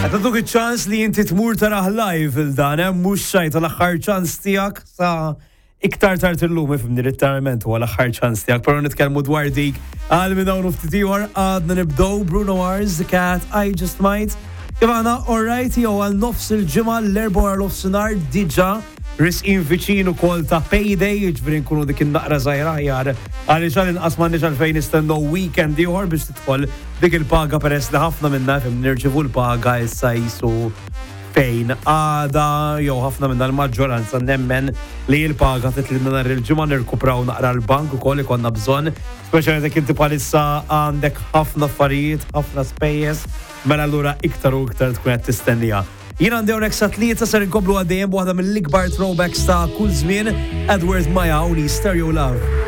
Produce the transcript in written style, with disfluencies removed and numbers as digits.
Għataduk il-ċans li jinti tmur taraħ live il-dan, mux xajt l-axħar ċans tijak sa iktar tart il-lum ifimni rittarament u l-axħar ċans tijak, pero nitkelmu dwar dik għal minn dawn uftitiwar għadna nibdow Bruno Mars, The Cat I Just Might. Kifana, alright, jow għal nofs il-ġimma l-erba għal nofsinar diġa risqin viċinu kol ta' payday, ġbrin kunu dik il-naqra zaħira ħjar, għalix għal inqasman nix fejn istendu weekend diħor biex titħol dik il-paga peress li ħafna minna fim nirċivu l-paga issa jisu fejn għada, jow ħafna minna l-maġġoranza nemmen li il-paga titlidna nar il-ġimma nirkupraw naqra l-bank u kol ikonna bżon, speċjali dik inti palissa għandek ħafna affarijiet, ħafna spejjes, mela allura iktar u iktar tkun qed tistennija. Jien għandi hawnhekk sa tlieta ser inkomplu għaddejjem waħda mill-ikbar throwbacks ta' kull żmien, Edward Maja u li Stereo Love.